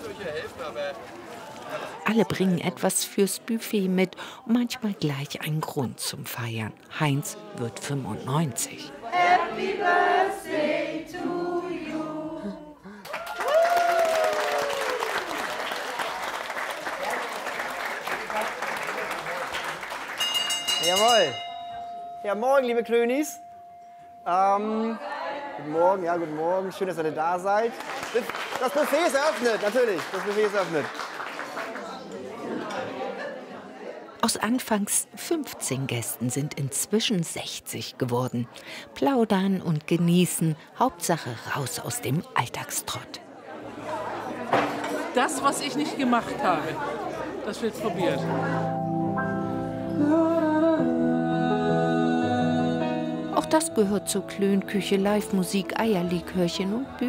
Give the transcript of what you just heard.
Alle bringen etwas fürs Buffet mit und manchmal gleich einen Grund zum Feiern. Heinz wird 95. Happy Birthday to you. Jawohl. Ja, morgen, liebe Klönis. Guten Morgen, ja, guten Morgen. Schön, dass ihr da seid. Das Buffet ist eröffnet, natürlich. Das Buffet ist eröffnet. Aus anfangs 15 Gästen sind inzwischen 60 geworden. Plaudern und genießen, Hauptsache raus aus dem Alltagstrott. Das, was ich nicht gemacht habe, das wird probiert. Auch das gehört zur Klönküche, Live-Musik, Eierlikörchen und